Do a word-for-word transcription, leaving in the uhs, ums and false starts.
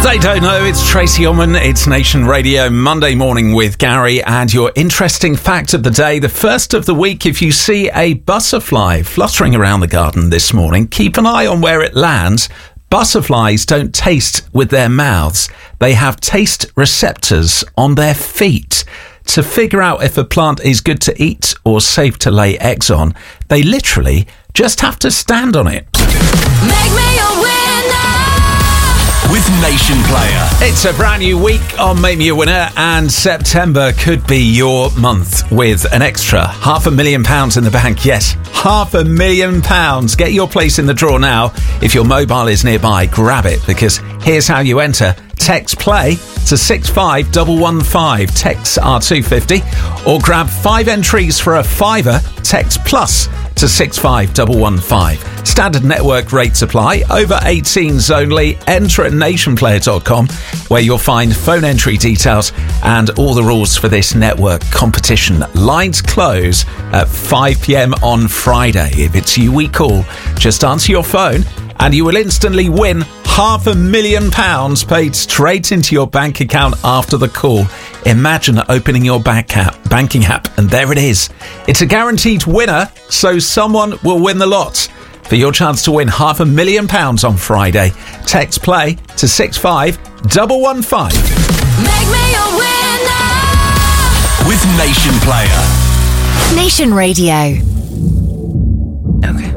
They don't know. It's Tracy Ullman. It's Nation Radio Monday morning with Gary, and your interesting fact of the day, the first of the week. If you see a butterfly fluttering around the garden this morning, keep an eye on where it lands. Butterflies don't taste with their mouths. They have taste receptors on their feet. To figure out if a plant is good to eat or safe to lay eggs on, they literally just have to stand on it. Make me a winner with Nation Player. It's a brand new week on Make Me a Winner, and September could be your month with an extra half a million pounds in the bank. Yes, half a million pounds. Get your place in the draw now. If your mobile is nearby, grab it, because here's how you enter. Text play to six five one one five. Texts are two fifty. Or grab five entries for a fiver. Text plus to six five one one five. Standard network rates apply. Over eighteens only. Enter at nation player dot com, where you'll find phone entry details and all the rules for this network competition. Lines close at five p.m. on Friday. If it's you we call, just answer your phone and you will instantly win half a million pounds paid straight into your bank account after the call. Imagine opening your bank app, banking app, and there it is. It's a guaranteed winner, so someone will win the lot. For your chance to win half a million pounds on Friday, text play to six five one one five. Make me a winner with Nation Player. Nation Radio. Okay.